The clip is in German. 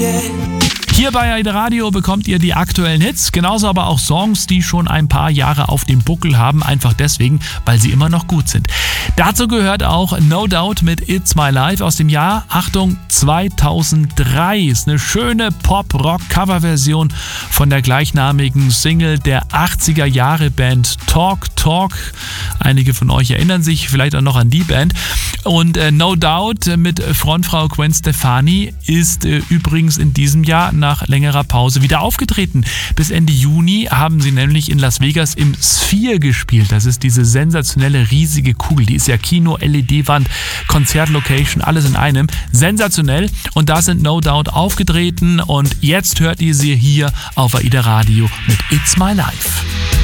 Hier bei AIDA Radio bekommt ihr die aktuellen Hits, genauso aber auch Songs, die schon ein paar Jahre auf dem Buckel haben, einfach deswegen, weil sie immer noch gut sind. Dazu gehört auch No Doubt mit It's My Life aus dem Jahr, Achtung, 2003. Ist eine schöne Pop-Rock-Cover-Version von der gleichnamigen Single der 80er Jahre Band Talk Talk. Einige von euch erinnern sich vielleicht auch noch an die Band. Und No Doubt mit Frontfrau Gwen Stefani ist übrigens in diesem Jahr nach längerer Pause wieder aufgetreten. Bis Ende Juni haben sie nämlich in Las Vegas im Sphere gespielt. Das ist diese sensationelle riesige Kugel. Die ist ja Kino, LED-Wand, Konzertlocation, alles in einem. Sensationell. Und da sind No Doubt aufgetreten und jetzt hört ihr sie hier auf AIDA Radio mit It's My Life.